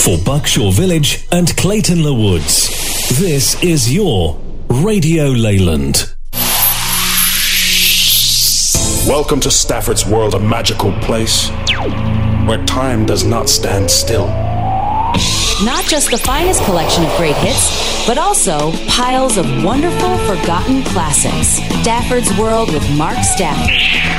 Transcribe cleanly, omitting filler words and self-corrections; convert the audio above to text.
for Buckshaw Village and Clayton Le Woods. This is your Radio Leyland. Welcome to Stafford's World, a magical place where time does not stand still. Not just the finest collection of great hits, but also piles of wonderful, forgotten classics. Stafford's World with Mark Stafford.